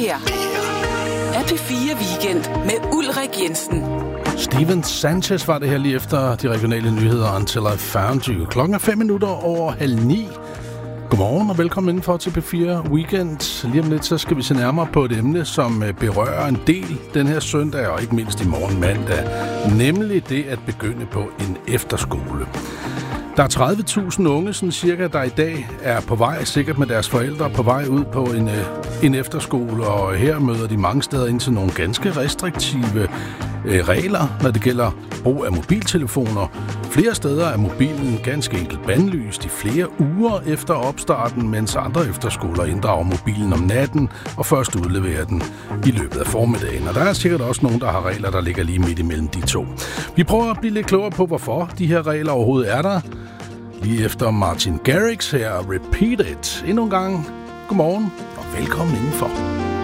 her er P4 Weekend med Ulrik Jensen. Steven Sanchez var det her lige efter de regionale nyheder Until I Found You. Klokken er 8:05. Godmorgen og velkommen indenfor til P4 Weekend. Lige om lidt så skal vi se nærmere på et emne, som berører en del den her søndag og ikke mindst i morgen mandag. Nemlig det at begynde på en efterskole. Der er 30.000 unge, sådan cirka, der i dag er på vej, sikkert med deres forældre, på vej ud på en efterskole, og her møder de mange steder ind til nogle ganske restriktive regler, når det gælder brug af mobiltelefoner. Flere steder er mobilen ganske enkelt bandlyst i flere uger efter opstarten, mens andre efterskoler inddrager mobilen om natten og først udleverer den i løbet af formiddagen. Og der er sikkert også nogen, der har regler, der ligger lige midt imellem de to. Vi prøver at blive lidt klogere på, hvorfor de her regler overhovedet er der. Lige efter Martin Garrix her, Repeat It. Endnu en gang, godmorgen og velkommen indenfor.